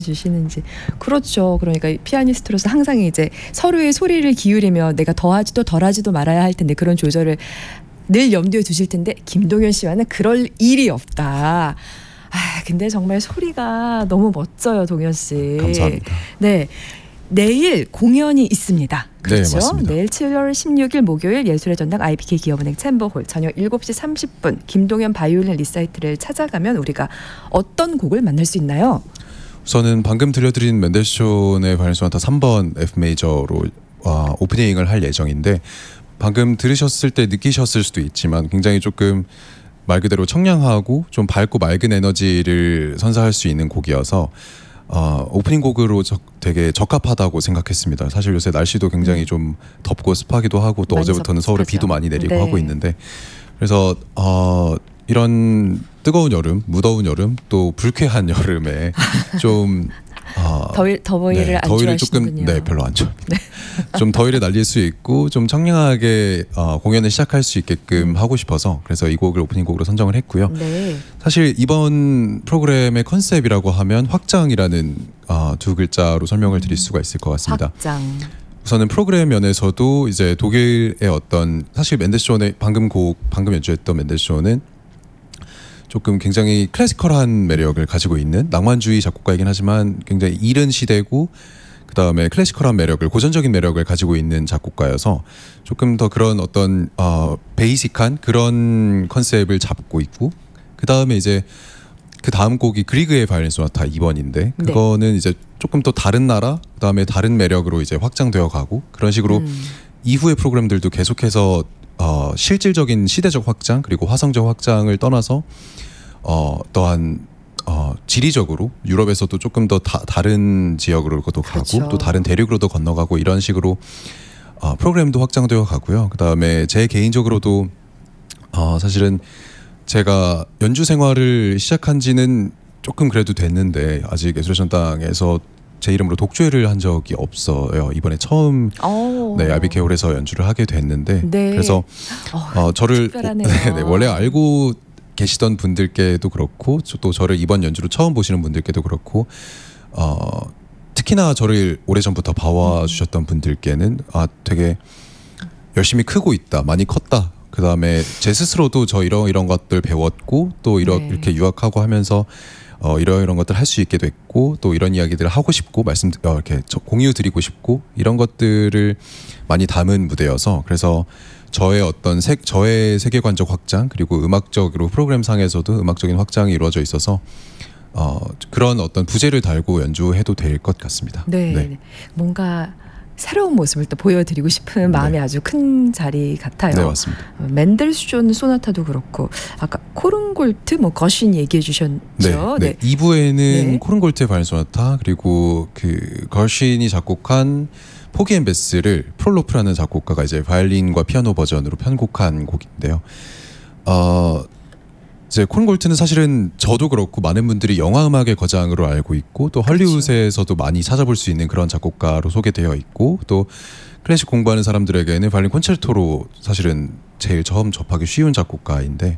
주시는지. 그렇죠. 그러니까 피아니스트로서 항상 이제 서로의 소리를 기울이며 내가 더하지도 덜하지도 말아야 할 텐데 그런 조절을 늘 염두에 두실 텐데 김동현 씨와는 그럴 일이 없다. 근데 정말 소리가 너무 멋져요, 동현 씨. 감사합니다. 네. 내일 공연이 있습니다. 그렇죠? 네, 맞습니다. 내일 7월 16일 목요일 예술의 전당 IBK 기업은행 챔버홀 저녁 7시 30분 김동현 바이올린 리사이트를 찾아가면 우리가 어떤 곡을 만날 수 있나요? 우선은 방금 들려드린 맨델스존의 바이올린 소나타 3번 F 메이저로 오프닝을 할 예정인데, 방금 들으셨을 때 느끼셨을 수도 있지만 굉장히 조금 말 그대로 청량하고 좀 밝고 맑은 에너지를 선사할 수 있는 곡이어서 오프닝 곡으로 되게 적합하다고 생각했습니다. 사실 요새 날씨도 굉장히 좀 덥고 습하기도 하고 또 어제부터는 서울에 비도 많이 내리고 하고 있는데, 그래서 이런 뜨거운 여름, 무더운 여름, 또 불쾌한 여름에 좀 더위를 안 더위를 좋아하시는군요. 조금 별로 안 좋아합니다. 좀 더위를 날릴 수 있고 좀 청량하게 공연을 시작할 수 있게끔 하고 싶어서 그래서 이 곡을 오프닝 곡으로 선정을 했고요. 네. 사실 이번 프로그램의 컨셉이라고 하면 확장이라는 두 글자로 설명을 드릴 수가 있을 것 같습니다. 확장. 우선은 프로그램 면에서도 이제 독일의 어떤, 사실 맨델스존의 방금 연주했던 맨델스존은 조금 굉장히 클래시컬한 매력을 가지고 있는 낭만주의 작곡가이긴 하지만 굉장히 이른 시대고 그 다음에 클래시컬한 매력을, 고전적인 매력을 가지고 있는 작곡가여서 조금 더 그런 어떤 베이직한 그런 컨셉을 잡고 있고, 그 다음에 이제 그 다음 곡이 그리그의 바이올린 소나타 2번인데 그거는 이제 조금 또 다른 나라, 그 다음에 다른 매력으로 이제 확장되어 가고, 그런 식으로 이후의 프로그램들도 계속해서 실질적인 시대적 확장 그리고 화성적 확장을 떠나서 또한 지리적으로 유럽에서도 조금 더 다른 지역으로도 가고, 그렇죠. 또 다른 대륙으로도 건너가고, 이런 식으로 프로그램도 확장되어 가고요. 그 다음에 제 개인적으로도 사실은 제가 연주 생활을 시작한 지는 조금 그래도 됐는데 아직 예술의 전당에서 제 이름으로 독주회를 한 적이 없어요. 이번에 처음 IBK 홀에서 연주를 하게 됐는데, 그래서 저를 원래 알고 계시던 분들께도 그렇고 또 저를 이번 연주로 처음 보시는 분들께도 그렇고 특히나 저를 오래전부터 봐와주셨던 분들께는 되게 열심히 크고 있다, 많이 컸다, 그 다음에 제 스스로도 저 이런 것들 배웠고 또 이렇게 유학하고 하면서 이런 것들 할 수 있게 됐고, 또 이런 이야기들을 하고 싶고 이렇게 공유 드리고 싶고, 이런 것들을 많이 담은 무대여서, 그래서 저의 어떤 저의 세계관적 확장 그리고 음악적으로 프로그램 상에서도 음악적인 확장이 이루어져 있어서 그런 어떤 부제를 달고 연주해도 될 것 같습니다. 네. 뭔가 새로운 모습을 또 보여드리고 싶은 마음이 아주 큰 자리 같아요. 네, 맞습니다. 맨델스존 소나타도 그렇고 아까 코른골트, 거신 얘기해 주셨죠. 네. 2부에는 코른골트의 바이올린 소나타, 그리고 그 거신이 작곡한 포기 앤 베스를 프롤로프라는 작곡가가 이제 바이올린과 피아노 버전으로 편곡한 곡인데요. 이제 코른골트는 사실은 저도 그렇고 많은 분들이 영화 음악의 거장으로 알고 있고, 또 헐리우드에서도 많이 찾아볼 수 있는 그런 작곡가로 소개되어 있고, 또 클래식 공부하는 사람들에게는 바이올린 콘체르토로 사실은 제일 처음 접하기 쉬운 작곡가인데,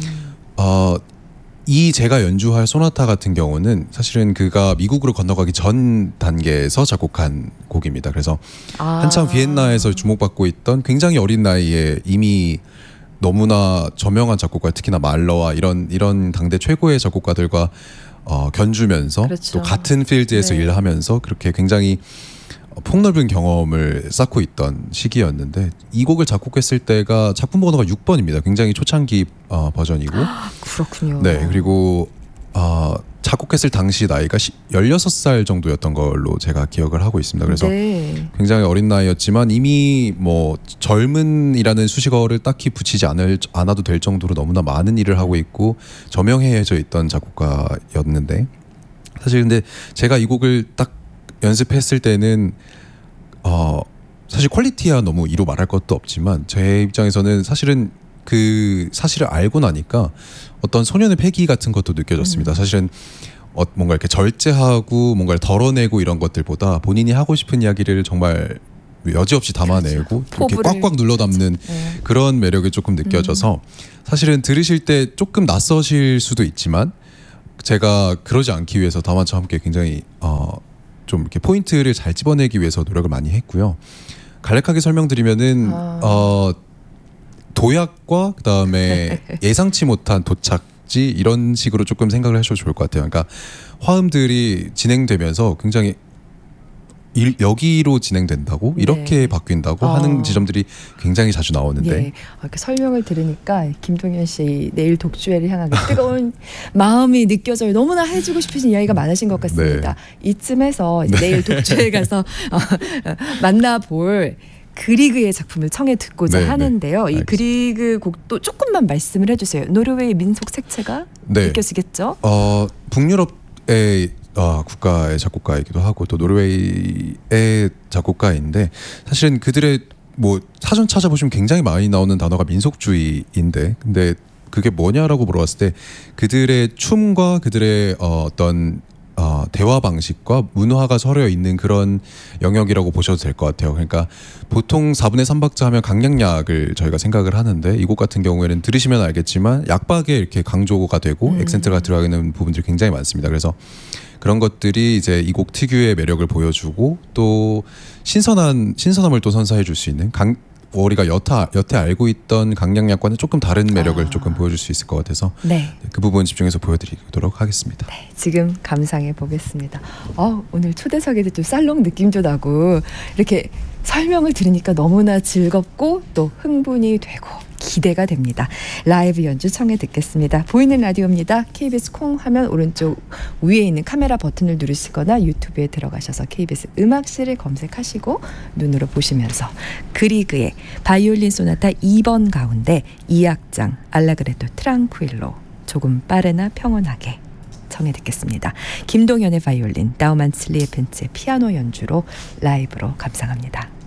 이 제가 연주할 소나타 같은 경우는 사실은 그가 미국으로 건너가기 전 단계에서 작곡한 곡입니다. 그래서 한참 비엔나에서 주목받고 있던 굉장히 어린 나이에 이미 너무나 저명한 작곡가, 특히나 말러와 이런 당대 최고의 작곡가들과 견주면서 또 같은 필드에서 일하면서 그렇게 굉장히 폭넓은 경험을 쌓고 있던 시기였는데, 이 곡을 작곡했을 때가 작품 번호가 6번입니다. 굉장히 초창기 버전이고. 그렇군요. 네, 그리고 작곡했을 당시 나이가 16살 정도였던 걸로 제가 기억을 하고 있습니다. 그래서 굉장히 어린 나이였지만 이미 젊은이라는 수식어를 딱히 붙이지 않아도 될 정도로 너무나 많은 일을 하고 있고 저명해져 있던 작곡가였는데, 사실 근데 제가 이 곡을 딱 연습했을 때는 사실 퀄리티야 너무 이루 말할 것도 없지만 제 입장에서는 사실은 그 사실을 알고 나니까 어떤 소년의 패기 같은 것도 느껴졌습니다. 사실은 뭔가 이렇게 절제하고 뭔가를 덜어내고 이런 것들보다 본인이 하고 싶은 이야기를 정말 여지없이 담아내고 이렇게 꽉꽉 눌러 담는 그런 매력이 조금 느껴져서 사실은 들으실 때 조금 낯서실 수도 있지만 제가 그러지 않기 위해서 다만과 함께 굉장히 좀 이렇게 포인트를 잘 집어내기 위해서 노력을 많이 했고요. 간략하게 설명드리면은 도약과 그다음에 예상치 못한 도착지 이런 식으로 조금 생각을 하셔도 좋을 것 같아요. 그러니까 화음들이 진행되면서 굉장히 여기로 진행된다고 이렇게 네. 바뀐다고 하는 지점들이 굉장히 자주 나오는데 예. 이렇게 설명을 들으니까 김동현 씨 내일 독주회를 향한 뜨거운 마음이 느껴져요. 너무나 해주고 싶으신 이야기가 많으신 것 같습니다. 이쯤에서 이제 내일 독주회 가서 만나볼 그리그의 작품을 청해 듣고자 네, 하는데요. 네. 이 그리그 곡도 조금만 말씀을 해주세요. 노르웨이 민속 색채가 네. 느껴지겠죠? 북유럽의 국가의 작곡가이기도 하고 또 노르웨이의 작곡가인데 사실은 그들의 뭐 사전 찾아보시면 굉장히 많이 나오는 단어가 민속주의인데 근데 그게 뭐냐라고 물어봤을 때 그들의 춤과 그들의 어떤 대화 방식과 문화가 서려 있는 그런 영역이라고 보셔도 될 것 같아요. 그러니까 보통 4분의 3박자 하면 강약약을 저희가 생각을 하는데 이 곡 같은 경우에는 들으시면 알겠지만 약박에 이렇게 강조가 되고 액센트가 들어가는 부분들이 굉장히 많습니다. 그래서 그런 것들이 이제 이 곡 특유의 매력을 보여주고 또 신선함을 또 선사해 줄 수 있는 우리가 여태 알고 있던 강약약과는 조금 다른 매력을 조금 보여줄 수 있을 것 같아서 네. 그 부분 집중해서 보여드리도록 하겠습니다. 네, 지금 감상해 보겠습니다. 오늘 초대석에도 좀 살롱 느낌도 나고 이렇게 설명을 들으니까 너무나 즐겁고 또 흥분이 되고 기대가 됩니다. 라이브 연주 청해 듣겠습니다. 보이는 라디오입니다. KBS 콩 화면 오른쪽 위에 있는 카메라 버튼을 누르시거나 유튜브에 들어가셔서 KBS 음악실을 검색하시고 눈으로 보시면서 그리그의 바이올린 소나타 2번 가운데 2악장 알라그레토 트랑쿠일로 조금 빠르나 평온하게 청해 듣겠습니다. 김동현의 바이올린, 다우만츠 리에펜츠의 피아노 연주로 라이브로 감상합니다.